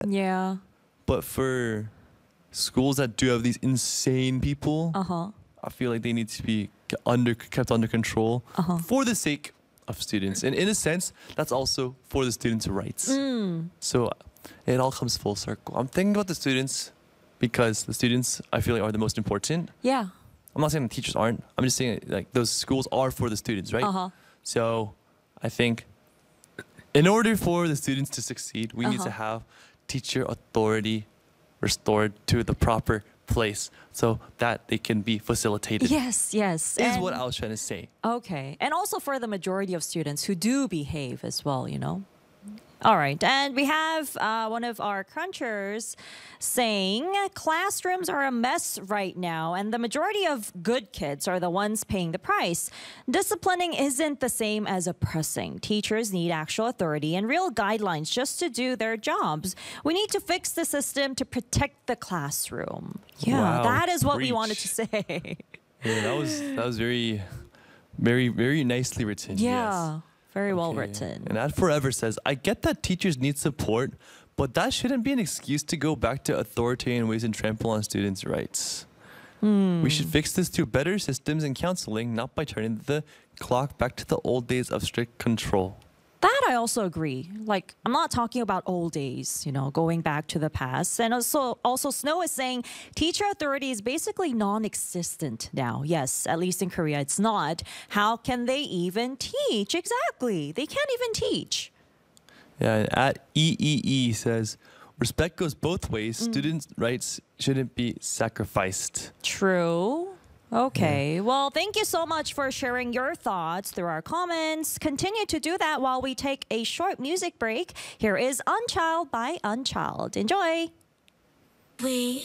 Yeah. But for schools that do have these insane people, Uh-huh. I feel like they need to be kept under control for the sake of students. And in a sense, that's also for the students' rights. So it all comes full circle. I'm thinking about the students because the students, I feel like, are the most important. Yeah. I'm not saying the teachers aren't. I'm just saying like those schools are for the students, right? Uh-huh. So I think in order for the students to succeed, we need to have teacher authority restored to the proper place so that they can be facilitated. Yes, yes. Is what I was trying to say. Okay. And also for the majority of students who do behave as well, you know. All right. And we have one of our crunchers saying classrooms are a mess right now, and the majority of good kids are the ones paying the price. Disciplining isn't the same as oppressing. Teachers need actual authority and real guidelines just to do their jobs. We need to fix the system to protect the classroom. Yeah, Wow, that is what we preach. wanted to say. Yeah, that was very, very, very nicely written. Yeah. Yes. Very well Okay. written. And Ad Forever says, I get that teachers need support, but that shouldn't be an excuse to go back to authoritarian ways and trample on students' rights. We should fix this through better systems and counseling, not by turning the clock back to the old days of strict control. That I also agree. Like, I'm not talking about old days, you know, going back to the past. And also Snow is saying teacher authority is basically non-existent now. Yes, at least in Korea, it's not. How can they even teach? Exactly. They can't even teach. Yeah, and at EEE says, respect goes both ways. Students' rights shouldn't be sacrificed. True. Okay. Well, thank you so much for sharing your thoughts through our comments. Continue to do that while we take a short music break. Here is Unchild by Unchild. Enjoy.